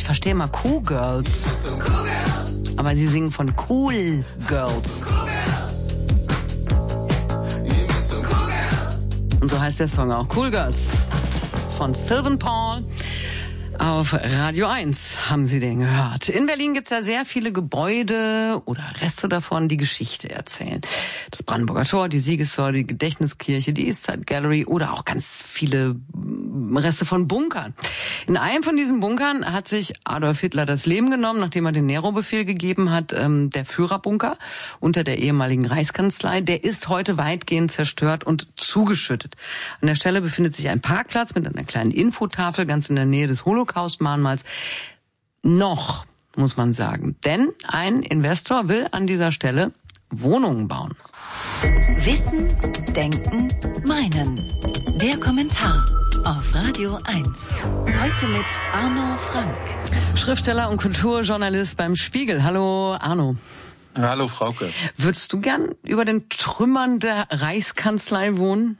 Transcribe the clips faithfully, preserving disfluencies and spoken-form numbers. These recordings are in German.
verstehe immer Cool Girls. Aber sie singen von Cool Girls. Und so heißt der Song auch. Cool Girls von Sylvan Paul. Auf Radio eins haben Sie den gehört. In Berlin gibt's ja sehr viele Gebäude oder Reste davon, die Geschichte erzählen. Das Brandenburger Tor, die Siegessäule, die Gedächtniskirche, die Eastside Gallery oder auch ganz viele Reste von Bunkern. In einem von diesen Bunkern hat sich Adolf Hitler das Leben genommen, nachdem er den Nero-Befehl gegeben hat. Ähm, der Führerbunker unter der ehemaligen Reichskanzlei, der ist heute weitgehend zerstört und zugeschüttet. An der Stelle befindet sich ein Parkplatz mit einer kleinen Infotafel ganz in der Nähe des Holocaust-Mahnmals. Noch, muss man sagen. Denn ein Investor will an dieser Stelle Wohnungen bauen. Wissen, Denken, Meinen. Der Kommentar auf Radio eins. Heute mit Arno Frank. Schriftsteller und Kulturjournalist beim Spiegel. Hallo Arno. Hallo Frauke. Würdest du gern über den Trümmern der Reichskanzlei wohnen?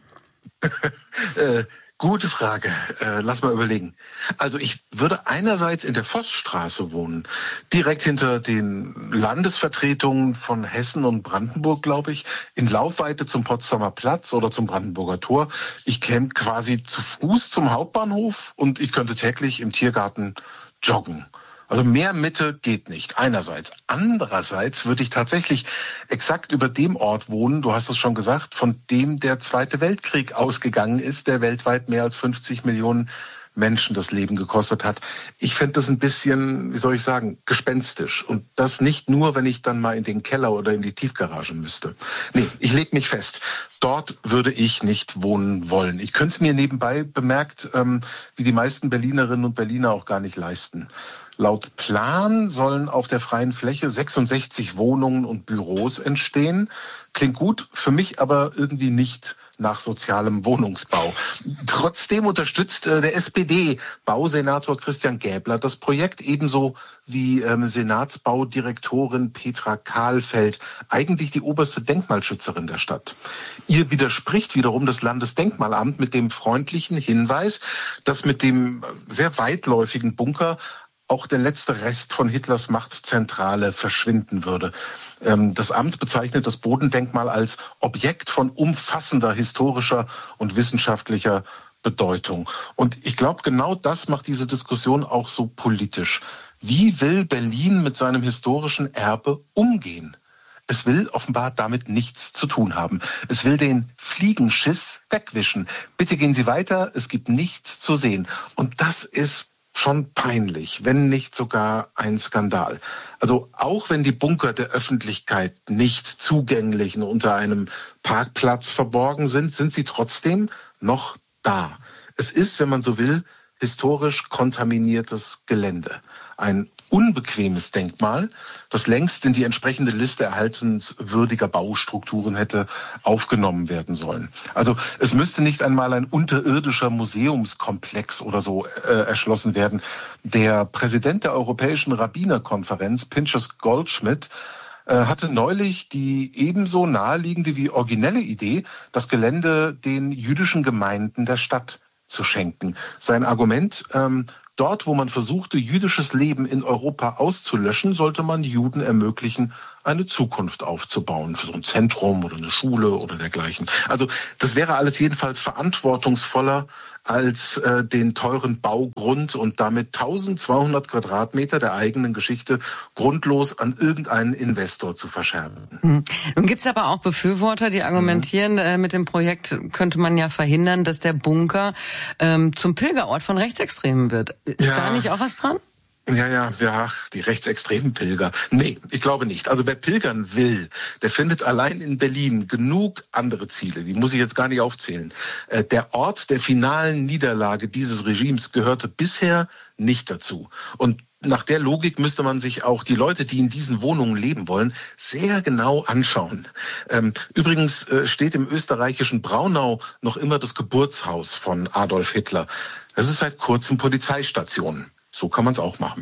äh, Gute Frage. Äh, lass mal überlegen. Also ich würde einerseits in der Vossstraße wohnen, direkt hinter den Landesvertretungen von Hessen und Brandenburg, glaube ich, in Laufweite zum Potsdamer Platz oder zum Brandenburger Tor. Ich käme quasi zu Fuß zum Hauptbahnhof und ich könnte täglich im Tiergarten joggen. Also mehr Mitte geht nicht, einerseits. Andererseits würde ich tatsächlich exakt über dem Ort wohnen, du hast es schon gesagt, von dem der Zweite Weltkrieg ausgegangen ist, der weltweit mehr als fünfzig Millionen Menschen das Leben gekostet hat. Ich finde das ein bisschen, wie soll ich sagen, gespenstisch. Und das nicht nur, wenn ich dann mal in den Keller oder in die Tiefgarage müsste. Nee, ich lege mich fest. Dort würde ich nicht wohnen wollen. Ich könnte es mir nebenbei bemerkt, ähm, wie die meisten Berlinerinnen und Berliner auch gar nicht leisten. Laut Plan sollen auf der freien Fläche sechsundsechzig Wohnungen und Büros entstehen. Klingt gut, für mich aber irgendwie nicht nach sozialem Wohnungsbau. Trotzdem unterstützt äh, der S P D-Bausenator Christian Gäbler das Projekt, ebenso wie ähm, Senatsbaudirektorin Petra Kahlfeld, eigentlich die oberste Denkmalschützerin der Stadt. Ihr widerspricht wiederum das Landesdenkmalamt mit dem freundlichen Hinweis, dass mit dem sehr weitläufigen Bunker auch der letzte Rest von Hitlers Machtzentrale verschwinden würde. Das Amt bezeichnet das Bodendenkmal als Objekt von umfassender historischer und wissenschaftlicher Bedeutung. Und ich glaube, genau das macht diese Diskussion auch so politisch. Wie will Berlin mit seinem historischen Erbe umgehen? Es will offenbar damit nichts zu tun haben. Es will den Fliegenschiss wegwischen. Bitte gehen Sie weiter, es gibt nichts zu sehen. Und das ist schon peinlich, wenn nicht sogar ein Skandal. Also auch wenn die Bunker der Öffentlichkeit nicht zugänglich und unter einem Parkplatz verborgen sind, sind sie trotzdem noch da. Es ist, wenn man so will, historisch kontaminiertes Gelände. Ein unbequemes Denkmal, das längst in die entsprechende Liste erhaltenswürdiger Baustrukturen hätte aufgenommen werden sollen. Also es müsste nicht einmal ein unterirdischer Museumskomplex oder so äh, erschlossen werden. Der Präsident der Europäischen Rabbinerkonferenz, Pinchas Goldschmidt, äh, hatte neulich die ebenso naheliegende wie originelle Idee, das Gelände den jüdischen Gemeinden der Stadt zu schenken. Sein Argument, ähm, dort, wo man versuchte, jüdisches Leben in Europa auszulöschen, sollte man Juden ermöglichen, eine Zukunft aufzubauen, für so ein Zentrum oder eine Schule oder dergleichen. Also das wäre alles jedenfalls verantwortungsvoller als äh, den teuren Baugrund und damit tausendzweihundert Quadratmeter der eigenen Geschichte grundlos an irgendeinen Investor zu verscherben. Hm. Nun gibt es aber auch Befürworter, die argumentieren, mhm. äh, mit dem Projekt könnte man ja verhindern, dass der Bunker ähm, zum Pilgerort von Rechtsextremen wird. Ist ja. da nicht auch was dran? Ja, ja, ja, die rechtsextremen Pilger. Nee, ich glaube nicht. Also wer pilgern will, der findet allein in Berlin genug andere Ziele. Die muss ich jetzt gar nicht aufzählen. Äh, der Ort der finalen Niederlage dieses Regimes gehörte bisher nicht dazu. Und nach der Logik müsste man sich auch die Leute, die in diesen Wohnungen leben wollen, sehr genau anschauen. Ähm, übrigens äh, steht im österreichischen Braunau noch immer das Geburtshaus von Adolf Hitler. Das ist seit kurzem Polizeistation. So kann man es auch machen.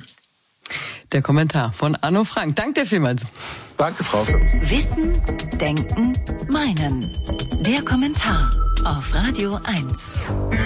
Der Kommentar von Arno Frank. Danke dir vielmals. Danke, Frauke. Wissen, Denken, Meinen. Der Kommentar auf Radio eins.